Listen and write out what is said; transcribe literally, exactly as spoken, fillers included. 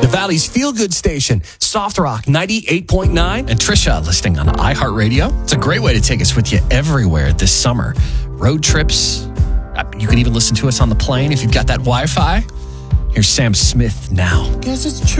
The Valley's feel-good station, Soft Rock ninety-eight point nine. And Trisha listening on iHeartRadio. It's a great way to take us with you everywhere this summer. Road trips. You can even listen to us on the plane if you've got that Wi-Fi. Here's Sam Smith now. Guess it's true.